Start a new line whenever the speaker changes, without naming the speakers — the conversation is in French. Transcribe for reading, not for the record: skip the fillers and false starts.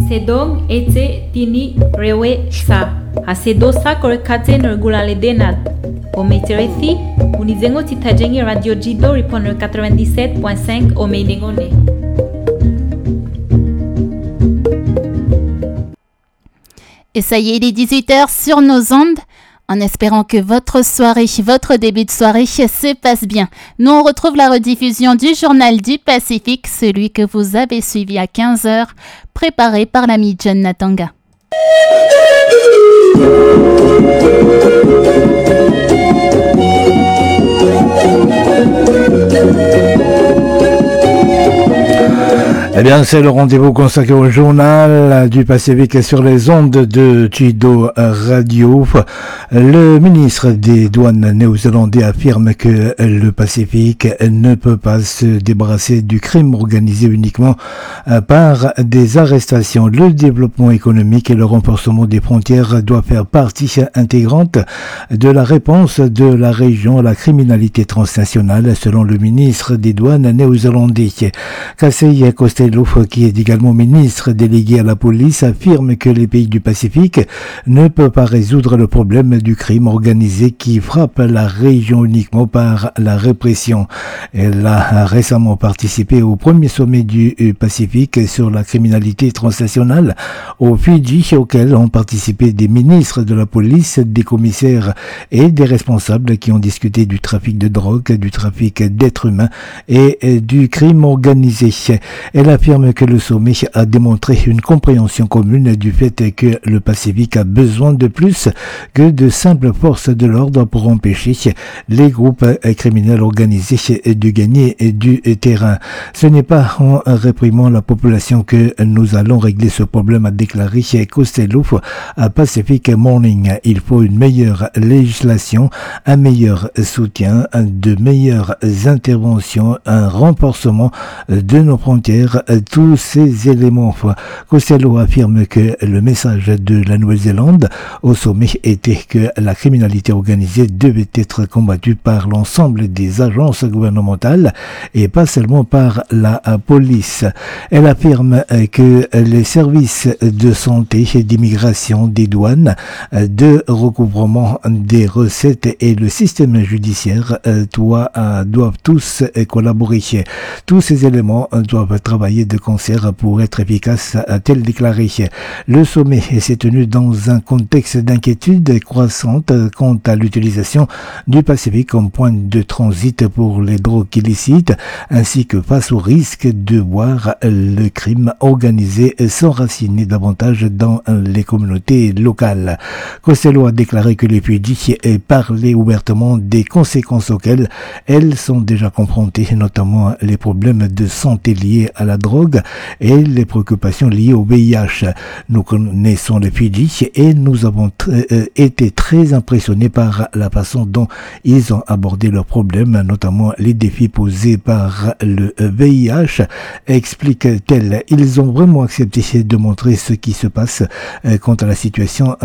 Sedong ete tini rewe sa. Hasedosa korekate nergulale denad. Ometerethi, unizengo titajengi Radio Jido Riponer 97.5 Omeinengone.
Et ça y est, il est 18h sur nos ondes. En espérant que votre soirée, votre début de soirée se passe bien. Nous, on retrouve la rediffusion du Journal du Pacifique, celui que vous avez suivi à 15h, préparé par l'ami John Natanga.
Eh bien, c'est le rendez-vous consacré au journal du Pacifique sur les ondes de Jido Radio. Le ministre des Douanes néo-zélandais affirme que le Pacifique ne peut pas se débarrasser du crime organisé uniquement par des arrestations. Le développement économique et le renforcement des frontières doivent faire partie intégrante de la réponse de la région à la criminalité transnationale, selon le ministre des Douanes néo-zélandais. Kasey Costello, qui est également ministre délégué à la police, affirme que les pays du Pacifique ne peuvent pas résoudre le problème du crime organisé qui frappe la région uniquement par la répression. Elle a récemment participé au premier sommet du Pacifique sur la criminalité transnationale au Fidji, auquel ont participé des ministres de la police, des commissaires et des responsables qui ont discuté du trafic de drogue, du trafic d'êtres humains et du crime organisé. Elle affirme que le sommet a démontré une compréhension commune du fait que le Pacifique a besoin de plus que de simples forces de l'ordre pour empêcher les groupes criminels organisés de gagner du terrain. Ce n'est pas en réprimant la population que nous allons régler ce problème, a déclaré Costello à Pacific Morning. Il faut une meilleure législation, un meilleur soutien, de meilleures interventions, un renforcement de nos frontières, tous ces éléments. Costello affirme que le message de la Nouvelle-Zélande au sommet était que la criminalité organisée devait être combattue par l'ensemble des agences gouvernementales et pas seulement par la police. Elle affirme que les services de santé, d'immigration, des douanes, de recouvrement des recettes et le système judiciaire doivent tous collaborer. Tous ces éléments doivent travailler de concert pour être efficaces, a-t-elle déclaré. Le sommet s'est tenu dans un contexte d'inquiétude croissante quant à l'utilisation du Pacifique comme point de transit pour les drogues illicites, ainsi que face au risque de voir le crime organisé s'enraciner davantage dans les communautés locales. Costello a déclaré que les Fidji parlaient ouvertement des conséquences auxquelles elles sont déjà confrontées, notamment les problèmes de santé liés à la drogue et les préoccupations liées au VIH. Nous connaissons les Fidji et nous avons été très impressionnés par la façon dont ils ont abordé leurs problèmes, notamment les défis posés par le VIH, explique-t-elle. Ils ont vraiment accepté de montrer ce qui se passe quant à la situation